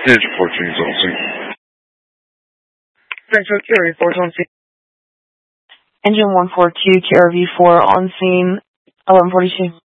Engine 14 is on scene. Central Carry 4 is on scene. Engine 142, KRV4 on scene, 1142.